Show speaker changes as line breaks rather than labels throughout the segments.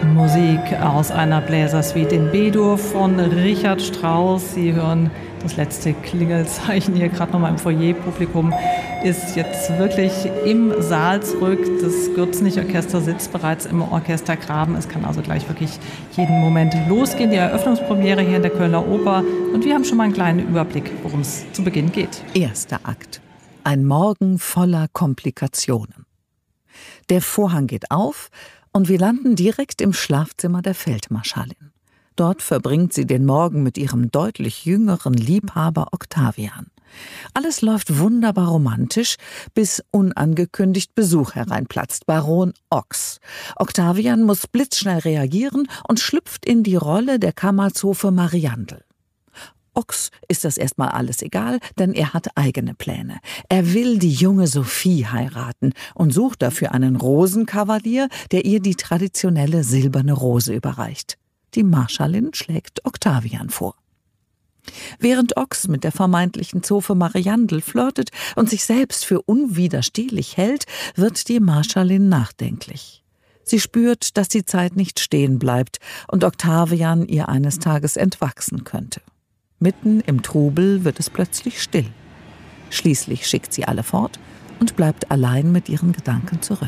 Musik aus einer Bläsersuite in B-Dur von Richard Strauss. Sie hören das letzte Klingelzeichen hier gerade nochmal im Foyer-Publikum. Ist jetzt wirklich im Saal zurück. Das Gürzenich-Orchester sitzt bereits im Orchestergraben. Es kann also gleich wirklich jeden Moment losgehen. Die Eröffnungspremiere hier in der Kölner Oper. Und wir haben schon mal einen kleinen Überblick, worum es zu Beginn geht.
Erster Akt. Ein Morgen voller Komplikationen. Der Vorhang geht auf und wir landen direkt im Schlafzimmer der Feldmarschallin. Dort verbringt sie den Morgen mit ihrem deutlich jüngeren Liebhaber Octavian. Alles läuft wunderbar romantisch, bis unangekündigt Besuch hereinplatzt, Baron Ochs. Octavian muss blitzschnell reagieren und schlüpft in die Rolle der Kammerzofe Mariandel. Ochs ist das erstmal alles egal, denn er hat eigene Pläne. Er will die junge Sophie heiraten und sucht dafür einen Rosenkavalier, der ihr die traditionelle silberne Rose überreicht. Die Marschallin schlägt Octavian vor. Während Ochs mit der vermeintlichen Zofe Mariandel flirtet und sich selbst für unwiderstehlich hält, wird die Marschallin nachdenklich. Sie spürt, dass die Zeit nicht stehen bleibt und Octavian ihr eines Tages entwachsen könnte. Mitten im Trubel wird es plötzlich still. Schließlich schickt sie alle fort und bleibt allein mit ihren Gedanken zurück.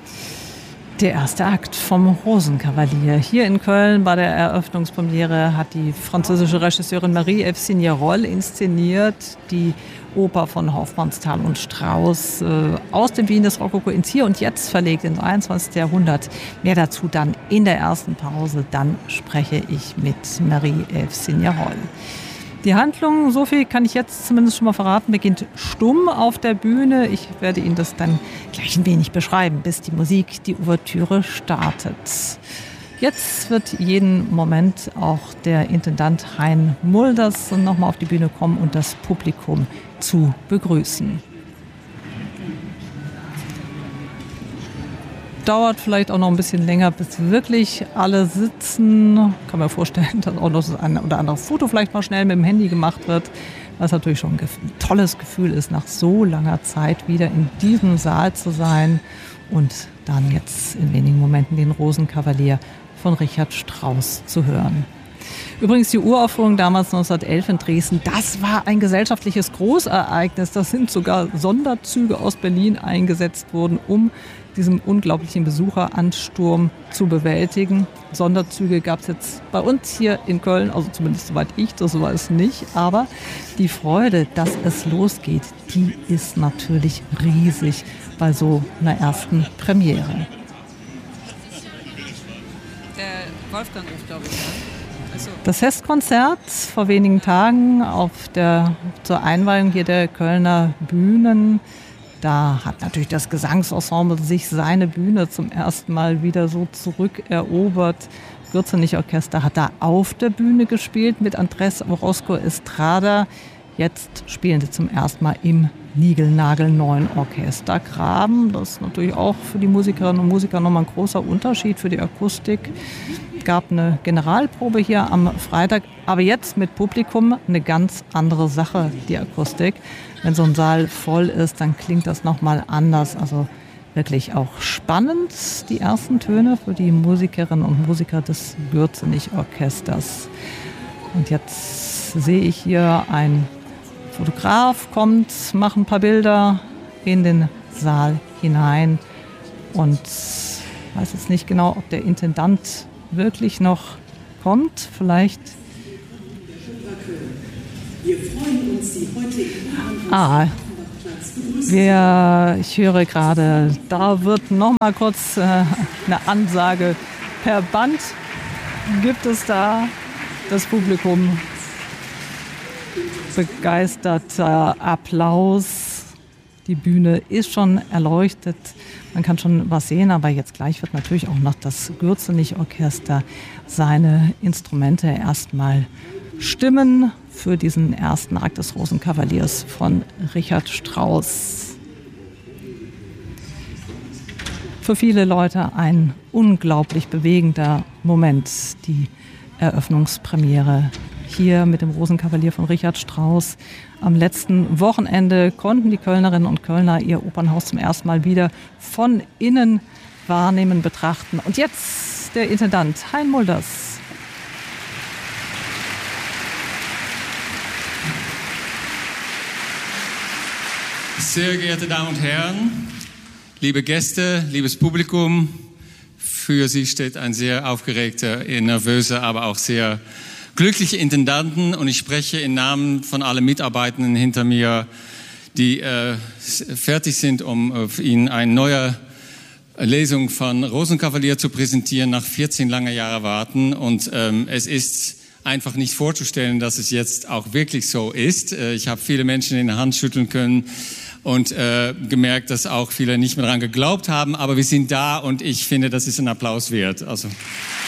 Der erste Akt vom Rosenkavalier. Hier in Köln bei der Eröffnungspremiere hat die französische Regisseurin Marie-Ève Signerol inszeniert. Die Oper von Hofmannsthal und Strauss aus dem Wien des Rokoko ins Hier und Jetzt verlegt ins 21. Jahrhundert. Mehr dazu dann in der ersten Pause. Dann spreche ich mit Marie-Ève Signerol. Die Handlung, so viel kann ich jetzt zumindest schon mal verraten, beginnt stumm auf der Bühne. Ich werde Ihnen das dann gleich ein wenig beschreiben, bis die Musik, die Ouvertüre startet. Jetzt wird jeden Moment auch der Intendant Hein Mulders nochmal auf die Bühne kommen und das Publikum zu begrüßen. Dauert vielleicht auch noch ein bisschen länger, bis wirklich alle sitzen. Kann mir vorstellen, dass auch noch das ein oder andere Foto vielleicht mal schnell mit dem Handy gemacht wird. Was natürlich schon ein tolles Gefühl ist, nach so langer Zeit wieder in diesem Saal zu sein und dann jetzt in wenigen Momenten den Rosenkavalier von Richard Strauss zu hören. Übrigens die Uraufführung damals 1911 in Dresden, das war ein gesellschaftliches Großereignis. Da sind sogar Sonderzüge aus Berlin eingesetzt worden, um diesen unglaublichen Besucheransturm zu bewältigen. Sonderzüge gab es jetzt bei uns hier in Köln, also zumindest soweit ich das weiß nicht. Aber die Freude, dass es losgeht, die ist natürlich riesig bei so einer ersten Premiere.
Der Wolfgang ruft, glaube ich, ne?
Das Festkonzert vor wenigen Tagen zur Einweihung hier der Kölner Bühnen. Da hat natürlich das Gesangsensemble sich seine Bühne zum ersten Mal wieder so zurückerobert. Das Gürzenich-Orchester hat da auf der Bühne gespielt mit Andrés Orozco Estrada. Jetzt spielen sie zum ersten Mal im niegelnagelneuen Orchestergraben. Das ist natürlich auch für die Musikerinnen und Musiker nochmal ein großer Unterschied für die Akustik. Es gab eine Generalprobe hier am Freitag, aber jetzt mit Publikum eine ganz andere Sache, die Akustik. Wenn so ein Saal voll ist, dann klingt das nochmal anders. Also wirklich auch spannend, die ersten Töne für die Musikerinnen und Musiker des Gürzenich-Orchesters. Und jetzt sehe ich hier ein Fotograf kommt, macht ein paar Bilder in den Saal hinein und weiß jetzt nicht genau, ob der Intendant wirklich noch kommt. Vielleicht. Wir freuen uns, Sie heute ich höre gerade, da wird noch mal kurz eine Ansage per Band. Gibt es da das Publikum? Begeisterter Applaus. Die Bühne ist schon erleuchtet. Man kann schon was sehen, aber jetzt gleich wird natürlich auch noch das Gürzenich-Orchester seine Instrumente erstmal stimmen für diesen ersten Akt des Rosenkavaliers von Richard Strauss. Für viele Leute ein unglaublich bewegender Moment, die Eröffnungspremiere hier mit dem Rosenkavalier von Richard Strauss. Am letzten Wochenende konnten die Kölnerinnen und Kölner ihr Opernhaus zum ersten Mal wieder von innen wahrnehmen, betrachten. Und jetzt der Intendant Hein Mulders.
Sehr geehrte Damen und Herren, liebe Gäste, liebes Publikum, für Sie steht ein sehr aufgeregter, nervöser, aber auch sehr glücklicher Intendanten und ich spreche im Namen von allen Mitarbeitenden hinter mir, die fertig sind, um Ihnen eine neue Lesung von Rosenkavalier zu präsentieren nach 14 langen Jahren Warten und es ist einfach nicht vorzustellen, dass es jetzt auch wirklich so ist. Ich habe viele Menschen in der Hand schütteln können und gemerkt, dass auch viele nicht mehr daran geglaubt haben, aber wir sind da und ich finde, das ist ein Applaus wert. Also